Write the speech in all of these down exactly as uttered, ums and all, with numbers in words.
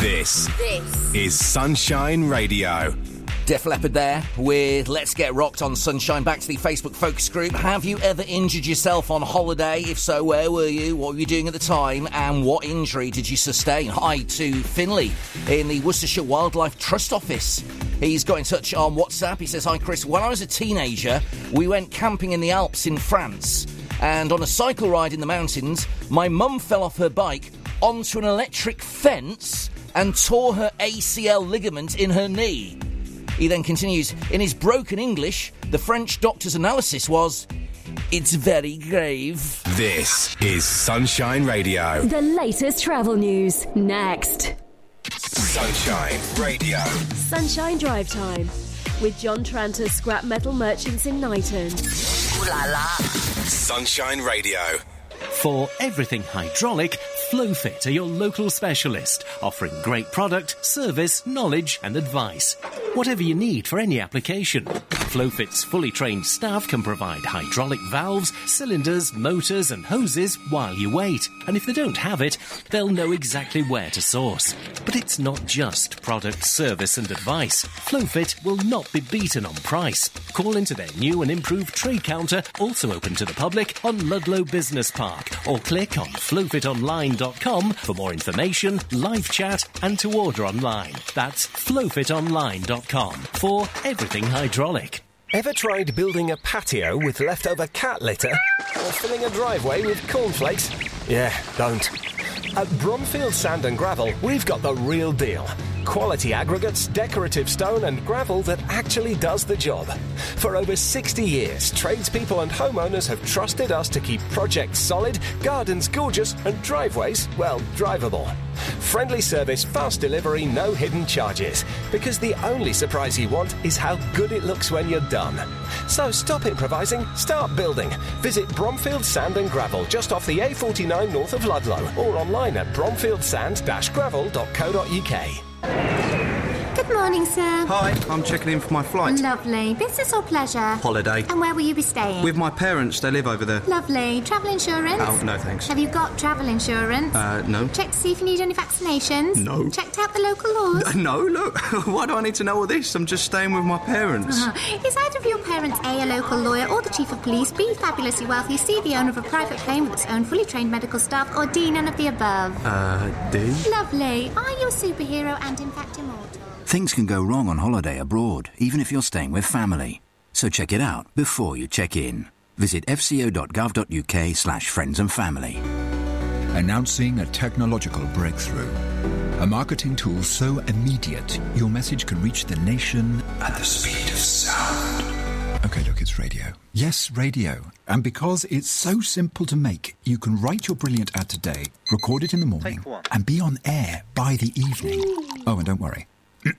This, This is Sunshine Radio. Def Leppard there with Let's Get Rocked on Sunshine. Back to the Facebook focus group. Have you ever injured yourself on holiday? If so, where were you? What were you doing at the time? And what injury did you sustain? Hi to Finley in the Worcestershire Wildlife Trust office. He's got in touch on WhatsApp. He says, hi Chris, when I was a teenager, we went camping in the Alps in France. And on a cycle ride in the mountains, my mum fell off her bike onto an electric fence and tore her A C L ligament in her knee. He then continues, in his broken English, the French doctor's analysis was, it's very grave. This is Sunshine Radio. The latest travel news, next. Sunshine Radio. Sunshine Drive Time with John Tranter, Scrap Metal Merchants in Knighton. Ooh la la. Sunshine Radio. For everything hydraulic, Flowfit are your local specialist, offering great product, service, knowledge and advice. Whatever you need for any application. Flowfit's fully trained staff can provide hydraulic valves, cylinders, motors and hoses while you wait. And if they don't have it, they'll know exactly where to source. But it's not just product, service and advice. Flowfit will not be beaten on price. Call into their new and improved trade counter, also open to the public, on Ludlow Business Park, or click on flowfit online dot com for more information, live chat and to order online. That's flowfit online dot com for everything hydraulic. Ever tried building a patio with leftover cat litter? Or filling a driveway with cornflakes? Yeah, don't. At Bromfield Sand and Gravel, we've got the real deal. Quality aggregates, decorative stone and gravel that actually does the job. For over sixty years, tradespeople and homeowners have trusted us to keep projects solid, gardens gorgeous and driveways, well, drivable. Friendly service, fast delivery, no hidden charges. Because the only surprise you want is how good it looks when you're done. So stop improvising, start building. Visit Bromfield Sand and Gravel just off the A forty-nine north of Ludlow or online at bromfield sand dash gravel dot co dot uk. Good morning, sir. Hi, I'm checking in for my flight. Lovely. Business or pleasure? Holiday. And where will you be staying? With my parents, they live over there. Lovely. Travel insurance? Oh, no thanks. Have you got travel insurance? Uh, no. Checked to see if you need any vaccinations? No. Checked out the local laws? Uh, no, look. Why do I need to know all this? I'm just staying with my parents. Uh, is either of your parents A, a local lawyer, or the chief of police, B, fabulously wealthy, C, the owner of a private plane with its own fully trained medical staff, or D, none of the above? Uh, D? Lovely. Are you a superhero and in fact immortal? Things can go wrong on holiday abroad, even if you're staying with family. So check it out before you check in. Visit f c o dot gov dot u k slash friends and family. Announcing a technological breakthrough. A marketing tool so immediate, your message can reach the nation at the speed of sound. Okay, look, it's radio. Yes, radio. And because it's so simple to make, you can write your brilliant ad today, record it in the morning, and be on air by the evening. Oh, and don't worry.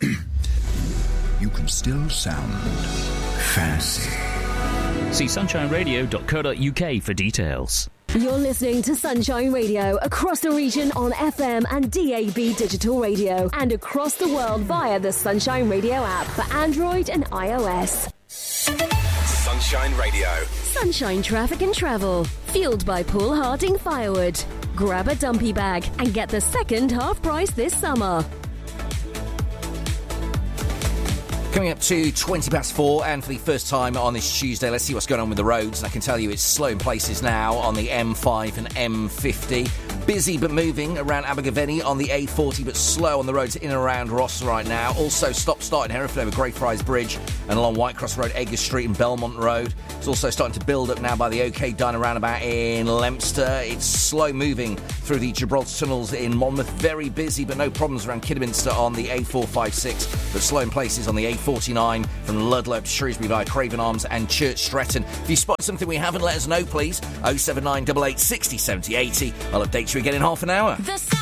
You can still sound fancy. See sunshine radio dot co dot u k for details. You're listening to Sunshine Radio across the region on F M and D A B digital radio and across the world via the Sunshine Radio app for Android and iOS. Sunshine Radio. Sunshine Traffic and Travel. Fueled by Paul Harding Firewood. Grab a dumpy bag and get the second half price this summer. Coming up to twenty past four, and for the first time on this Tuesday, let's see what's going on with the roads. And I can tell you it's slow in places now on the M five and M fifty. Busy but moving around Abergavenny on the A forty, but slow on the roads in and around Ross right now. Also stop-start in Hereford over Greyfriars Bridge and along Whitecross Road, Edgar Street and Belmont Road. It's also starting to build up now by the OK Diner roundabout in Leominster. It's slow moving through the Gibraltar tunnels in Monmouth. Very busy, but no problems around Kidderminster on the A four fifty-six, but slow in places on the A forty-nine from Ludlow to Shrewsbury via Craven Arms and Church Stretton. If you spot something we haven't, let us know, please. oh seven nine eight eight six oh seventy eighty. I'll update you again in half an hour. The